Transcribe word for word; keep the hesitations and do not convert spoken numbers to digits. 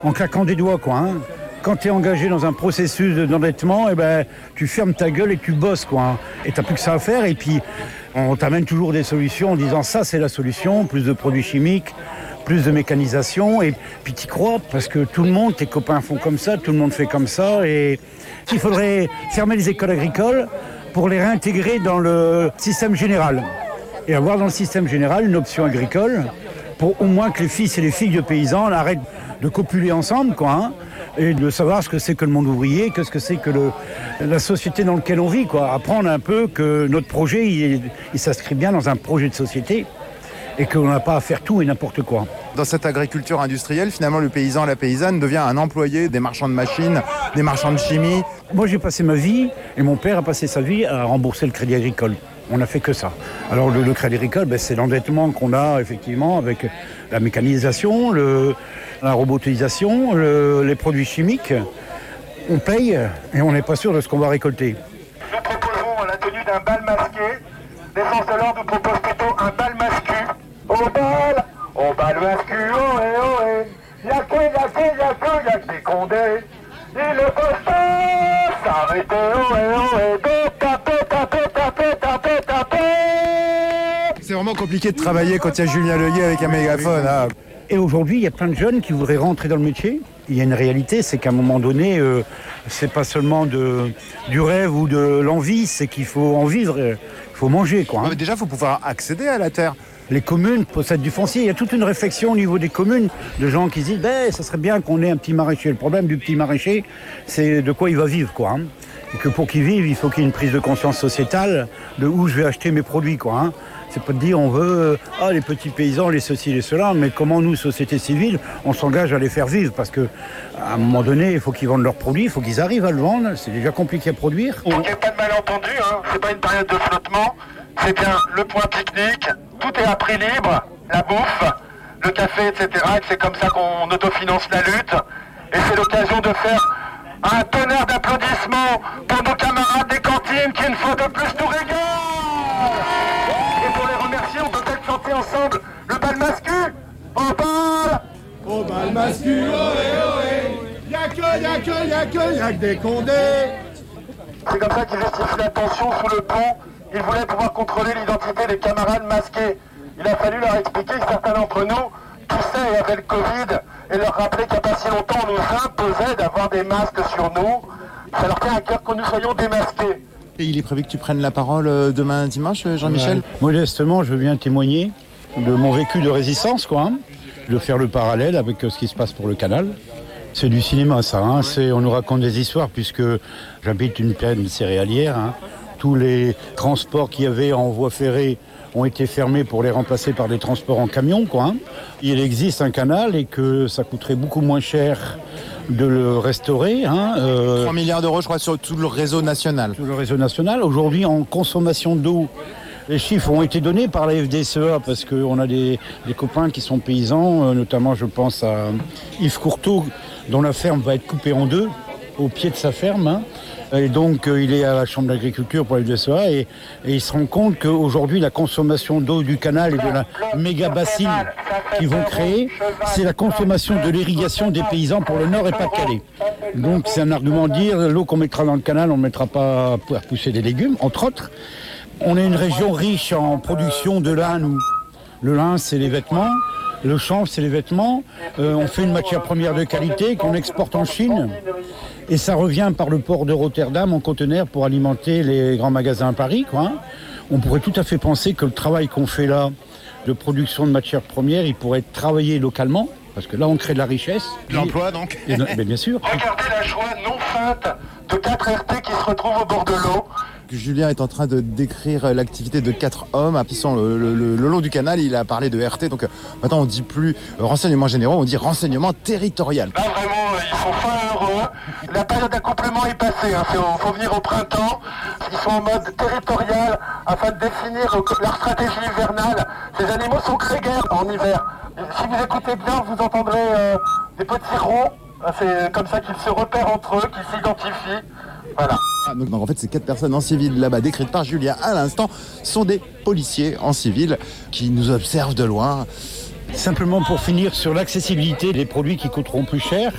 En claquant des doigts, quoi. Hein. Quand tu es engagé dans un processus d'endettement, eh ben, tu fermes ta gueule et tu bosses, quoi. Hein. Et tu n'as plus que ça à faire. Et puis, on t'amène toujours des solutions en disant ça, c'est la solution. Plus de produits chimiques, plus de mécanisation. Et puis, tu y crois parce que tout le monde, tes copains font comme ça, tout le monde fait comme ça. Et il faudrait fermer les écoles agricoles pour les réintégrer dans le système général. Et avoir dans le système général une option agricole pour au moins que les fils et les filles de paysans arrêtent de copuler ensemble, quoi, hein, et de savoir ce que c'est que le monde ouvrier, que ce que c'est que le, la société dans laquelle on vit, quoi. Apprendre un peu que notre projet, il, il s'inscrit bien dans un projet de société et qu'on n'a pas à faire tout et n'importe quoi. Dans cette agriculture industrielle, finalement, le paysan, la paysanne devient un employé des marchands de machines, des marchands de chimie. Moi, j'ai passé ma vie, et mon père a passé sa vie à rembourser le crédit agricole. On n'a fait que ça. Alors le, le crédit agricole, ben, c'est l'endettement qu'on a effectivement avec la mécanisation, le, la robotisation, le, les produits chimiques. On paye et on n'est pas sûr de ce qu'on va récolter. Nous proposons la tenue d'un bal masqué. Les forces de l'ordre nous proposent plutôt un bal mascu. Au bal, au bal mascu, ohé, ohé. Y'a que, y'a que, y'a que, y'a que des condés. Il ne faut pas s'arrêter, ohé, ohé. De taper, taper, taper, taper, taper. C'est vraiment compliqué de travailler quand il y a Julien Leuillet avec un mégaphone. Hein. Et aujourd'hui, il y a plein de jeunes qui voudraient rentrer dans le métier. Il y a une réalité, c'est qu'à un moment donné, euh, c'est pas seulement de, du rêve ou de l'envie, c'est qu'il faut en vivre, il faut manger, quoi. Hein. Mais déjà, il faut pouvoir accéder à la terre. Les communes possèdent du foncier. Il y a toute une réflexion au niveau des communes de gens qui se disent ben, « ça serait bien qu'on ait un petit maraîcher ». Le problème du petit maraîcher, c'est de quoi il va vivre, quoi. Hein. Et que pour qu'il vive, il faut qu'il y ait une prise de conscience sociétale de où je vais acheter mes produits, quoi. Hein. C'est pas de dire on veut ah les petits paysans, les ceci, les cela, mais comment nous, société civile, on s'engage à les faire vivre parce que à un moment donné, il faut qu'ils vendent leurs produits, il faut qu'ils arrivent à le vendre. C'est déjà compliqué à produire. Pour qu'il n'y ait pas de malentendu, hein, c'est pas une période de flottement, c'est bien le point pique-nique, tout est à prix libre, la bouffe, le café, et cetera. Et c'est comme ça qu'on autofinance la lutte. Et c'est l'occasion de faire un tonnerre d'applaudissements pour nos camarades des cantines qui, une fois de plus, nous régalent. Et pour les remercier, on peut peut-être chanter ensemble le bal mascu. Au bal, au bal mascu, ohé, ohé. Y'a que, y'a que, y'a que, y'a que des condés. C'est comme ça qu'ils justifient la tension sous le pont. Ils voulaient pouvoir contrôler l'identité des camarades masqués. Il a fallu leur expliquer que certains d'entre nous toussaient et avaient le Covid et leur rappeler qu'il n'y a pas si longtemps on nous imposait d'avoir des masques sur nous. Ça leur tient à cœur que nous soyons démasqués. Et il est prévu que tu prennes la parole demain dimanche, Jean-Michel ? Ouais. Modestement, je veux bien témoigner de mon vécu de résistance, quoi, hein, de faire le parallèle avec ce qui se passe pour le canal. C'est du cinéma, ça. Hein. C'est, on nous raconte des histoires puisque j'habite une plaine céréalière. Hein. Tous les transports qu'il y avait en voie ferrée ont été fermés pour les remplacer par des transports en camion, quoi. Hein. Il existe un canal et que ça coûterait beaucoup moins cher de le restaurer. Hein. Euh, trois milliards d'euros, je crois, sur tout le réseau national. Tout le réseau national. Aujourd'hui, en consommation d'eau, les chiffres ont été donnés par la F D S E A parce qu'on a des, des copains qui sont paysans, euh, notamment je pense à Yves Courteau, dont la ferme va être coupée en deux, au pied de sa ferme. Hein. Et donc, euh, il est à la Chambre d'agriculture pour la F D S E A et, et il se rend compte qu'aujourd'hui, la consommation d'eau du canal et de la méga bassine qu'ils vont créer, c'est la consommation de l'irrigation des paysans pour le Nord et Pas-de-Calais. Donc, c'est un argument de dire, l'eau qu'on mettra dans le canal, on ne mettra pas pour pousser des légumes, entre autres. On est une région riche en production de lin, nous. Le lin, c'est les vêtements. Le chanvre, c'est les vêtements. Euh, on fait une matière première de qualité qu'on exporte en Chine. Et ça revient par le port de Rotterdam en conteneur pour alimenter les grands magasins à Paris, quoi. Hein. On pourrait tout à fait penser que le travail qu'on fait là, de production de matières premières, il pourrait être travaillé localement. Parce que là, on crée de la richesse. De l'emploi, donc. Et, mais bien sûr. Regardez la joie non feinte de quatre R T qui se retrouvent au bord de l'eau. Julien est en train de décrire l'activité de quatre hommes qui sont le, le, le, le long du canal. Il a parlé de R T, donc maintenant on dit plus renseignements généraux, on dit renseignement territorial. Là vraiment, ils sont fin heureux. La période d'accouplement est passée. Il hein. faut, faut venir au printemps. Ils sont en mode territorial afin de définir leur stratégie hivernale. Ces animaux sont grégaires en hiver. Si vous écoutez bien, vous entendrez euh, des petits ronds. C'est comme ça qu'ils se repèrent entre eux, qu'ils s'identifient. Voilà. Ah, donc, donc en fait, ces quatre personnes en civil là-bas décrites par Julien à l'instant sont des policiers en civil qui nous observent de loin. Simplement pour finir sur l'accessibilité des produits qui coûteront plus cher.